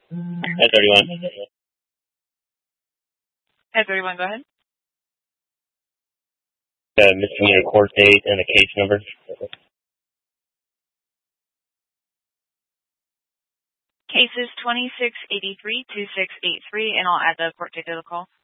1031. 1031, go ahead. Misdemeanor court date and the case number. Case is 2683-2683, and I'll add the court date to the call.